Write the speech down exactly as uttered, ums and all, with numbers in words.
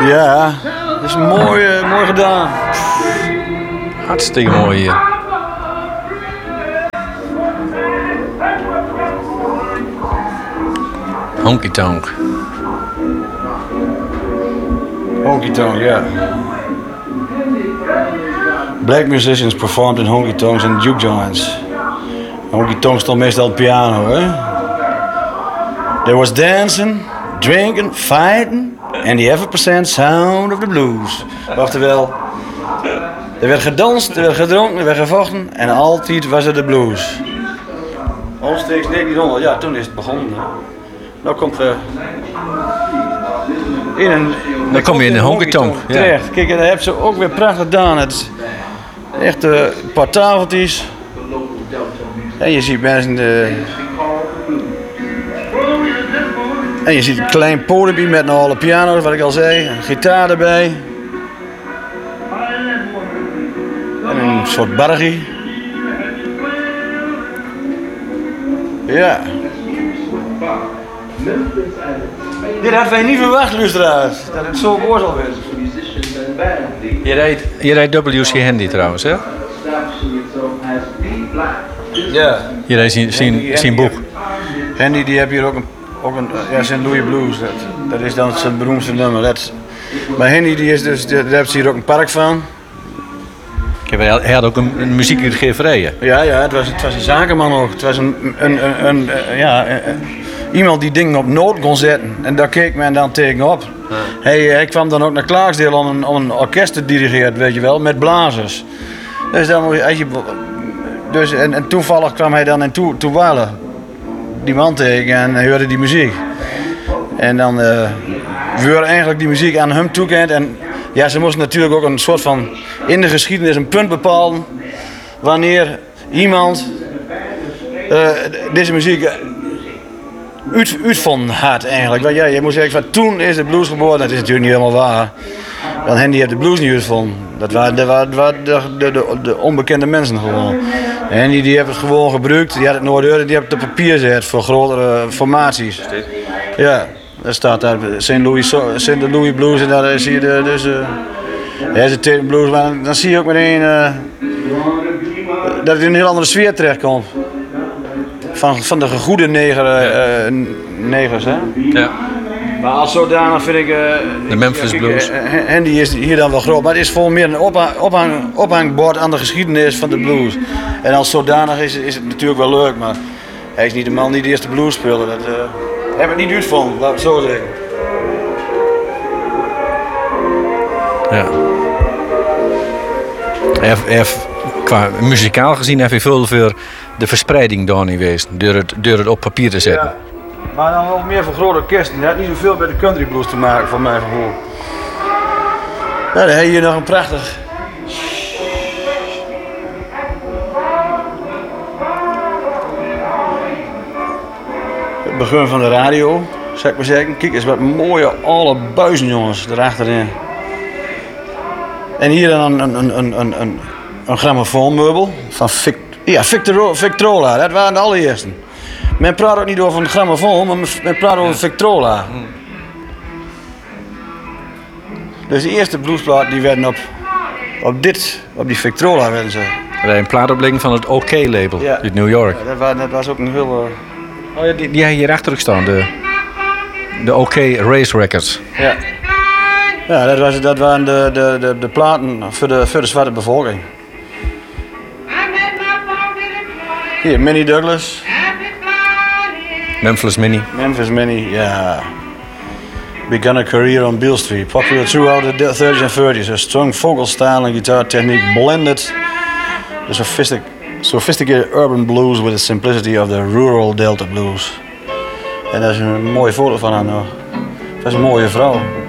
Ja, dat is mooi, uh, mooi gedaan. Hartstikke mooi hier. Honky Tonk. Honky Tonk, ja. Black musicians performed in honky tonks and juke joints. Honky tonk stond meestal op piano, hè. There was dancing, drinking, fighting and the ever present sound of the blues. Oftewel, er werd gedanst, er werd gedronken, er werd gevochten en altijd was er de blues. Omstreeks negentienhonderd, ja, toen is het begonnen. Hè. Nou komt we in een... Dan kom je in een honky tonk. Ja. Terecht. Kijk, daar hebben ze ook weer prachtig gedaan. Het is echt uh, een paar tafeltjes. En je ziet mensen... Uh, en je ziet een klein podium met een alle piano's, wat ik al zei. Een gitaar erbij. En een soort bargie. Ja. Dit hadden wij niet verwacht, luisteraars. Dat het zo mooi zal worden. Je rijdt, je rijdt W C Handy trouwens, hè? Ja. Je rijdt zijn, zijn, zijn boek. Handy die heb hier ook een, ook een ja, Saint Louis Blues. Dat, dat is dan zijn beroemdste nummer. Dat, maar Handy die is dus, daar hebben ze hier ook een park van. Hij had ook een, een muziekuitgeverij. Ja, ja, het was, het was een zakenman ook. Het was een, een, een, een, een ja, een, iemand die dingen op noot kon zetten. En daar keek men dan tegenop. Ja. Hij, hij kwam dan ook naar Klaaksdeel om een, om een orkest te dirigeren, weet je wel, met blazers. Dus, dan, als je, dus en, en toevallig kwam hij dan in toe, Toewale, die man tegen, en hij hoorde die muziek. En dan uh, werd eigenlijk die muziek aan hem toekend. En ja, ze moesten natuurlijk ook een soort van in de geschiedenis een punt bepalen wanneer iemand uh, deze muziek uit, uitvonden had eigenlijk. Want ja, je moet zeggen van toen is de blues geboren, dat is natuurlijk niet helemaal waar. Want Handy heeft de blues niet uitgevonden. Dat waren de, de, de, de, de onbekende mensen gewoon. Handy die heeft het gewoon gebruikt, die had het nooit gehoord, die heeft het op papier gezet voor grotere formaties. Ja. Daar staat daar Saint Louis, Saint Louis Blues en daar zie je de, dus uh, Hesitant Blues, maar dan zie je ook meteen uh, dat het in een heel andere sfeer terechtkomt. Van, van de gegoede neger, uh, negers, hè? Ja. Maar als zodanig vind ik... Uh, de Memphis ja, kijk, Blues. Uh, Handy is hier dan wel groot, maar het is voor meer een ophang, ophang, ophangbord aan de geschiedenis van de blues. En als zodanig is, is het natuurlijk wel leuk, maar hij is niet de man die de eerste blues speelde. Dat, uh, heb het niet uitgevonden, laat ik het zo zeggen. Ja. Hij heeft, hij heeft, qua muzikaal gezien heeft hij veel voor de verspreiding daar niet geweest. Door het, door het op papier te zetten. Ja, maar dan wel meer voor grote orkesten. Hij had niet zoveel met de country blues te maken, van mijn gevoel. Ja, dan heb je hier nog een prachtig... Het begin van de radio, zou ik maar zeggen. Kijk eens wat mooie alle buizen, jongens, erachterin. En hier dan een, een, een, een, een, een grammofoonmeubel van Vic, ja, Victoro, Victrola, dat waren de allereerste. Men praat ook niet over een grammofoon, maar men praat over Victrola. Dus de eerste bluesplaat die werden op, op dit, op die Victrola werden ze. Een plaatoplegging van het O K-label Ja. uit New York. Ja, dat, was, dat was ook een heel... Uh... Oh ja, die, die heb je hier achter ook staan, de, de O K Race Records. Ja, ja dat, was, dat waren de, de, de, de platen voor de, voor de zwarte bevolking. Hier, Minnie Douglas. Memphis Minnie. Memphis Minnie, ja. Began a career on Beale Street. Popular throughout the thirties and thirties. A strong vocal style and guitar technique blended the sophistic, sophisticated urban blues with the simplicity of the rural Delta blues. En daar is een mooie foto van haar nog. Dat is een mooie vrouw.